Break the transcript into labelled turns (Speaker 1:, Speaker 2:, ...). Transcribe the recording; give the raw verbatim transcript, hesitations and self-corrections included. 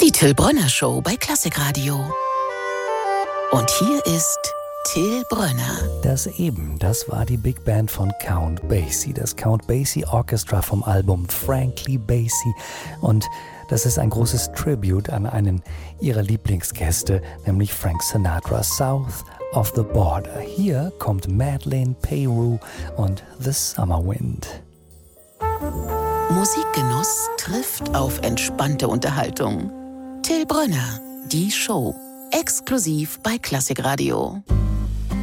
Speaker 1: Die Till Brönner Show bei Klassikradio. Und hier ist Till Brönner.
Speaker 2: Das eben, das war die Big Band von Count Basie, das Count Basie Orchestra vom Album Frankly Basie. Und das ist ein großes Tribute an einen ihrer Lieblingsgäste, nämlich Frank Sinatra, South of the Border. Hier kommt Madeleine Peyrou und The Summer Wind.
Speaker 1: Musikgenuss trifft auf entspannte Unterhaltung. Till Brönner, die Show, exklusiv bei Klassikradio.